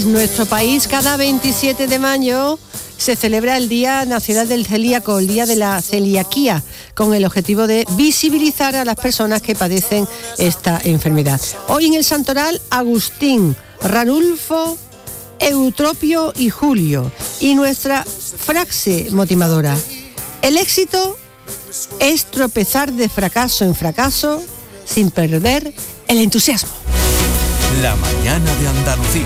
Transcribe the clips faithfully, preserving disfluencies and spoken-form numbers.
En nuestro país, cada veintisiete de mayo se celebra el Día Nacional del Celíaco, el Día de la Celiaquía, con el objetivo de visibilizar a las personas que padecen esta enfermedad. Hoy en el Santoral, Agustín, Ranulfo, Eutropio y Julio. Y nuestra frase motivadora: el éxito es tropezar de fracaso en fracaso sin perder el entusiasmo. La mañana de Andalucía.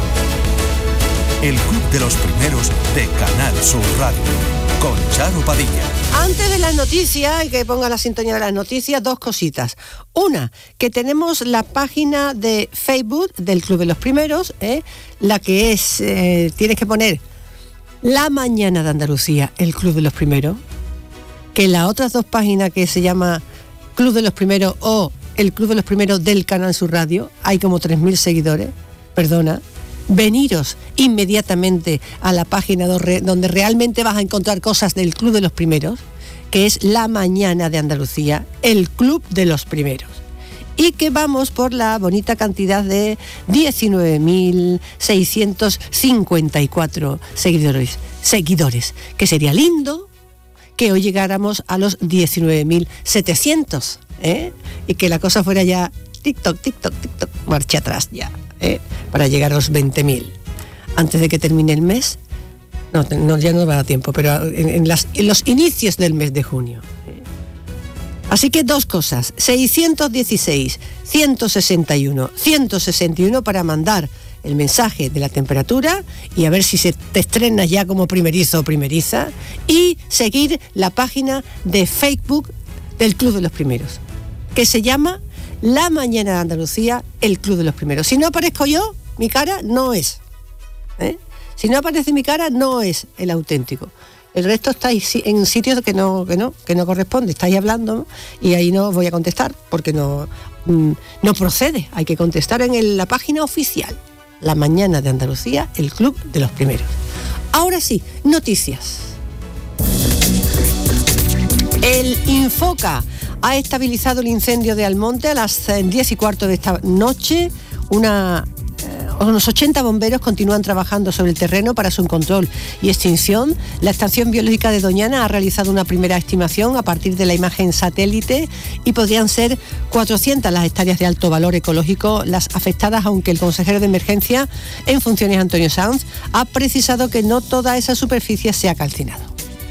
El Club de los Primeros de Canal Sur Radio, con Charo Padilla. Antes de las noticias, y que ponga la sintonía de las noticias, dos cositas. Una, que tenemos la página de Facebook del Club de los Primeros, ¿eh? la que es, eh, tienes que poner La Mañana de Andalucía, el Club de los Primeros, que las otras dos páginas que se llama Club de los Primeros o el Club de los Primeros del Canal Sur Radio, hay como tres mil seguidores, perdona. Veniros inmediatamente a la página donde realmente vas a encontrar cosas del Club de los Primeros, que es La Mañana de Andalucía, el Club de los Primeros. Y que vamos por la bonita cantidad de diecinueve mil seiscientos cincuenta y cuatro seguidores, seguidores, que sería lindo que hoy llegáramos a los diecinueve mil setecientos, ¿eh? Y que la cosa fuera ya TikTok, TikTok, TikTok, marcha atrás ya. ¿Eh? Para llegar a los veinte mil antes de que termine el mes. No, no ya no va a dar tiempo, pero en, en, las, en los inicios del mes de junio. ¿Eh? Así que dos cosas: seiscientos dieciséis, ciento sesenta y uno, ciento sesenta y uno para mandar el mensaje de la temperatura y a ver si se te estrenas ya como primerizo o primeriza, y seguir la página de Facebook del Club de los Primeros, que se llama La Mañana de Andalucía, el Club de los Primeros. Si no aparezco yo, mi cara no es. ¿eh? Si no aparece mi cara, no es el auténtico. El resto estáis en sitios que no, que no, que no corresponde. Estáis hablando, ¿no? Y ahí no voy a contestar porque no, no procede. Hay que contestar en el, la página oficial. La Mañana de Andalucía, el Club de los Primeros. Ahora sí, noticias. El Infoca ha estabilizado el incendio de Almonte a las diez y cuarto de esta noche. Una, eh, unos ochenta bomberos continúan trabajando sobre el terreno para su control y extinción. La Estación Biológica de Doñana ha realizado una primera estimación a partir de la imagen satélite y podrían ser cuatrocientas las hectáreas de alto valor ecológico las afectadas, aunque el consejero de Emergencia en funciones, Antonio Sanz, ha precisado que no toda esa superficie se ha calcinado.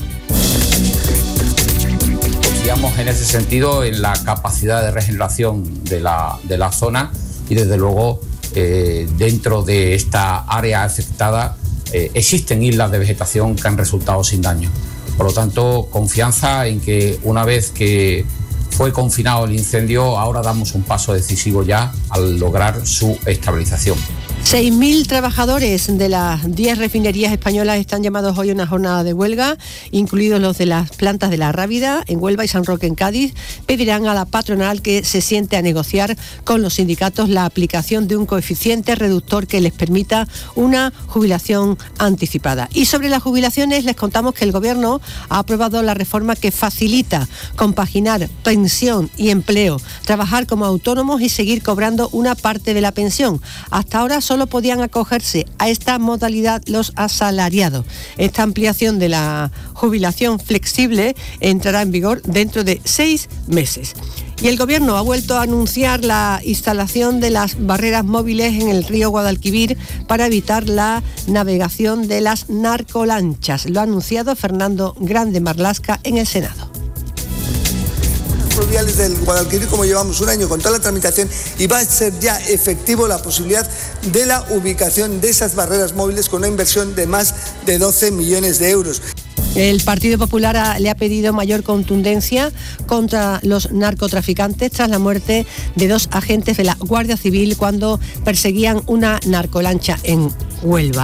En ese sentido, en la capacidad de regeneración de la, de la zona y desde luego eh, dentro de esta área afectada eh, existen islas de vegetación que han resultado sin daño. Por lo tanto, confianza en que una vez que fue confinado el incendio, ahora damos un paso decisivo ya al lograr su estabilización. seis mil trabajadores de las diez refinerías españolas están llamados hoy a una jornada de huelga, incluidos los de las plantas de La Rábida en Huelva y San Roque en Cádiz. Pedirán a la patronal que se siente a negociar con los sindicatos la aplicación de un coeficiente reductor que les permita una jubilación anticipada. Y sobre las jubilaciones les contamos que el Gobierno ha aprobado la reforma que facilita compaginar pensión y empleo, trabajar como autónomos y seguir cobrando una parte de la pensión. Hasta ahora solo podían acogerse a esta modalidad los asalariados. Esta ampliación de la jubilación flexible entrará en vigor dentro de seis meses. Y el Gobierno ha vuelto a anunciar la instalación de las barreras móviles en el río Guadalquivir para evitar la navegación de las narcolanchas. Lo ha anunciado Fernando Grande Marlasca en el Senado. Fluviales del Guadalquivir, como llevamos un año con toda la tramitación, y va a ser ya efectivo la posibilidad de la ubicación de esas barreras móviles con una inversión de más de doce millones de euros. El Partido Popular ha, le ha pedido mayor contundencia contra los narcotraficantes tras la muerte de dos agentes de la Guardia Civil cuando perseguían una narcolancha en Huelva.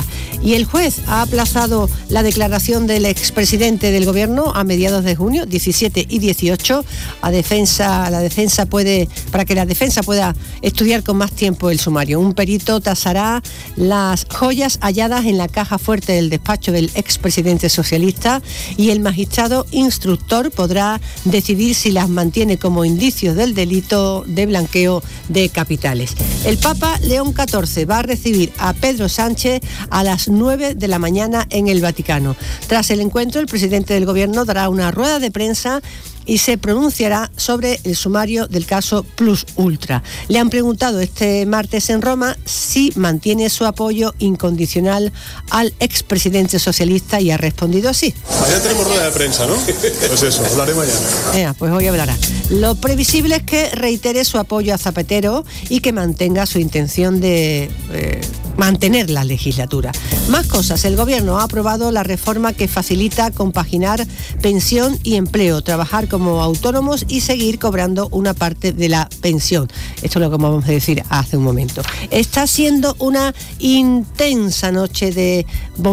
Y el juez ha aplazado la declaración del expresidente del gobierno a mediados de junio, diecisiete y dieciocho. A defensa, la defensa puede, para que la defensa pueda estudiar con más tiempo el sumario. Un perito tasará las joyas halladas en la caja fuerte del despacho del expresidente socialista y el magistrado instructor podrá decidir si las mantiene como indicios del delito de blanqueo de capitales. El Papa León catorce va a recibir a Pedro Sánchez a las nueve de la mañana en el Vaticano. Tras el encuentro, el presidente del gobierno dará una rueda de prensa y se pronunciará sobre el sumario del caso Plus Ultra. Le han preguntado este martes en Roma si mantiene su apoyo incondicional al expresidente socialista y ha respondido sí. Mañana tenemos rueda de prensa, ¿no? Pues eso, hablaré mañana. Eh, pues hoy hablará. Lo previsible es que reitere su apoyo a Zapatero y que mantenga su intención de eh, mantener la legislatura. Más cosas. El gobierno ha aprobado la reforma que facilita compaginar pensión y empleo, trabajar como autónomos y seguir cobrando una parte de la pensión. Esto es lo que vamos a decir hace un momento. Está siendo una intensa noche de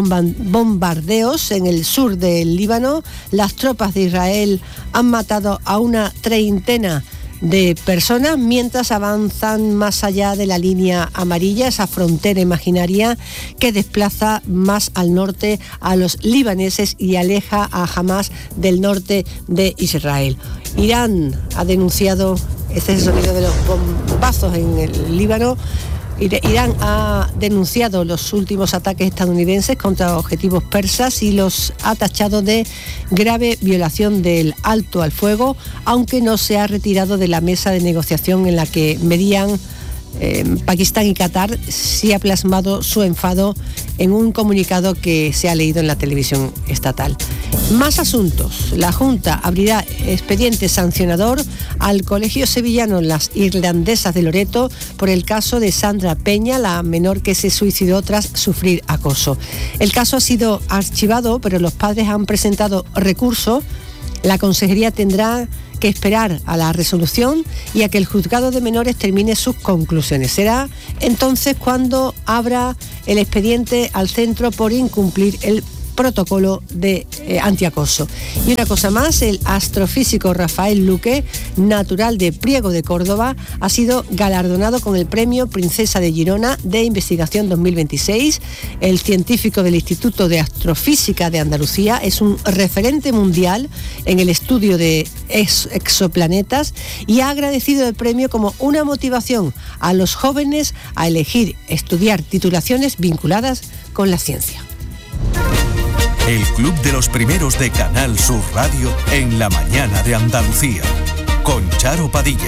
bombardeos en el sur del Líbano. Las tropas de Israel han matado a una treintena de personas mientras avanzan más allá de la línea amarilla, esa frontera imaginaria que desplaza más al norte a los libaneses y aleja a Hamás del norte de Israel. Irán ha denunciado, este es el sonido de los bombazos en el Líbano. Irán ha denunciado los últimos ataques estadounidenses contra objetivos persas y los ha tachado de grave violación del alto al fuego, aunque no se ha retirado de la mesa de negociación en la que medían eh, Pakistán y Qatar. Sí ha plasmado su enfado en un comunicado que se ha leído en la televisión estatal. Más asuntos. La Junta abrirá expediente sancionador al Colegio Sevillano Las Irlandesas de Loreto por el caso de Sandra Peña, la menor que se suicidó tras sufrir acoso. El caso ha sido archivado, pero los padres han presentado recurso. La consejería tendrá que esperar a la resolución y a que el juzgado de menores termine sus conclusiones. Será entonces cuando abra el expediente al centro por incumplir el protocolo de eh, antiacoso. Y una cosa más, el astrofísico Rafael Luque, natural de Priego de Córdoba, ha sido galardonado con el premio Princesa de Girona de Investigación dos mil veintiséis. El científico del Instituto de Astrofísica de Andalucía es un referente mundial en el estudio de ex- exoplanetas y ha agradecido el premio como una motivación a los jóvenes a elegir estudiar titulaciones vinculadas con la ciencia. El Club de los Primeros de Canal Sur Radio en la mañana de Andalucía, con Charo Padilla.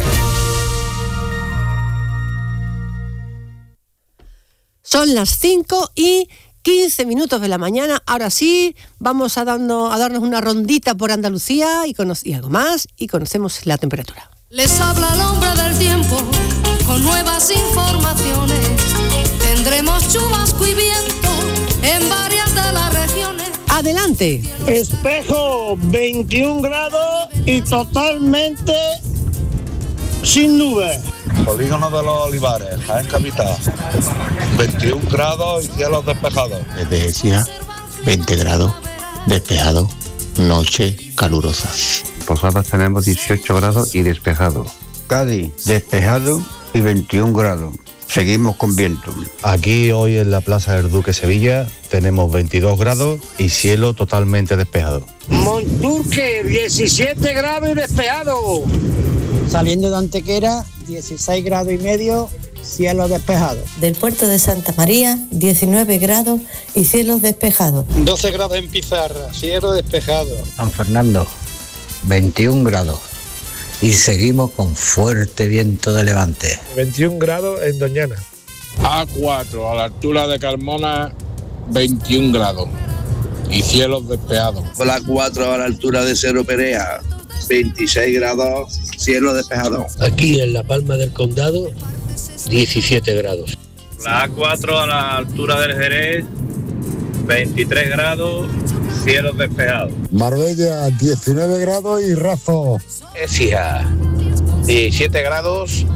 Son las cinco y quince minutos de la mañana. Ahora sí, vamos a, darnos, a darnos una rondita por Andalucía y, cono- y algo más, y conocemos la temperatura. Les habla el hombre del tiempo con nuevas informaciones. Tendremos chubasco y viento en varias de las regiones. Adelante. Espejo, veintiún grados y totalmente sin nubes. Polígono de los Olivares, Jaén Capital, veintiún grados y cielos despejados. Desde Écija, veinte grados, despejado, noche calurosa. Posadas tenemos dieciocho grados y despejado. Cádiz, despejado y veintiún grados. Seguimos con viento. Aquí hoy en la Plaza del Duque Sevilla tenemos veintidós grados y cielo totalmente despejado. Monturque, diecisiete grados y despejado. Saliendo de Antequera, dieciséis grados y medio, cielo despejado. Del puerto de Santa María, diecinueve grados y cielos despejados. doce grados en Pizarra, cielo despejado. San Fernando, veintiún grados. Y seguimos con fuerte viento de levante. veintiún grados en Doñana. A cuatro, a la altura de Carmona, veintiún grados. Y cielos despejados. A cuatro, a la altura de Cerro Perea, veintiséis grados, cielo despejado. Aquí en La Palma del Condado, diecisiete grados. La A cuatro, a la altura del Jerez, veintitrés grados, cielos despejados. Marbella, diecinueve grados y razo. Écija, diecisiete grados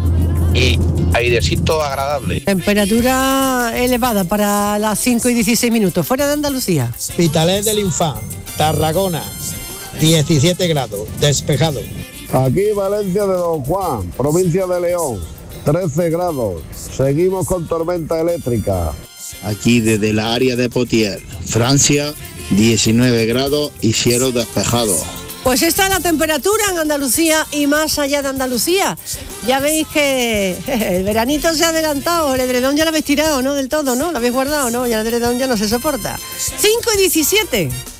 y airecito agradable. Temperatura elevada para las cinco y dieciséis minutos. Fuera de Andalucía. Hospitalet del Infant, Tarragona, diecisiete grados, despejado. Aquí Valencia de Don Juan, provincia de León, trece grados. Seguimos con tormenta eléctrica. Aquí desde la área de Poitiers, Francia, diecinueve grados y cielo despejado. Pues esta es la temperatura en Andalucía y más allá de Andalucía. Ya veis que el veranito se ha adelantado, el edredón ya lo habéis tirado, ¿no? Del todo, ¿no? Lo habéis guardado, ¿no? Ya el edredón ya no se soporta. cinco y diecisiete.